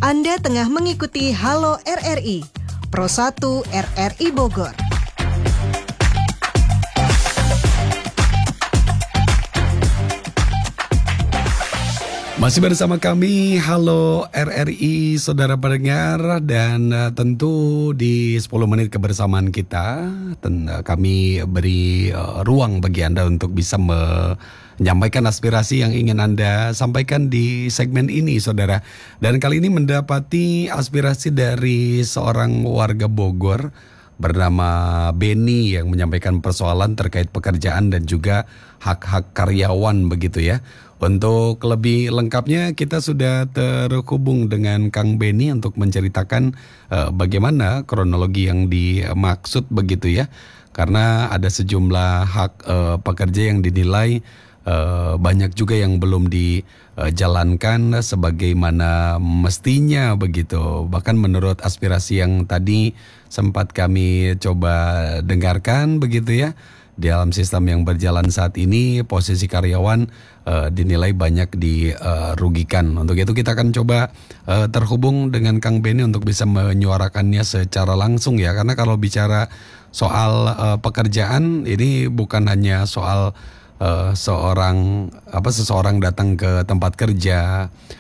Anda tengah mengikuti Halo RRI, Pro 1 RRI Bogor. Masih bersama kami, Halo RRI, saudara pendengar, dan tentu di 10 menit kebersamaan kita, kami beri ruang bagi Anda untuk bisa menyampaikan aspirasi yang ingin Anda sampaikan di segmen ini, saudara. Dan kali ini mendapati aspirasi dari seorang warga Bogor bernama Benny yang menyampaikan persoalan terkait pekerjaan dan juga hak-hak karyawan begitu ya. Untuk lebih lengkapnya kita sudah terhubung dengan Kang Benny untuk menceritakan bagaimana kronologi yang dimaksud begitu ya. Karena ada sejumlah hak pekerja yang dinilai banyak juga yang belum dijalankan sebagaimana mestinya begitu. Bahkan menurut aspirasi yang tadi sempat kami coba dengarkan begitu ya. Dalam sistem yang berjalan saat ini, posisi karyawan dinilai banyak dirugikan. Untuk itu kita akan coba terhubung dengan Kang Benny untuk bisa menyuarakannya secara langsung ya. Karena kalau bicara soal pekerjaan, ini bukan hanya soal seseorang datang ke tempat kerja,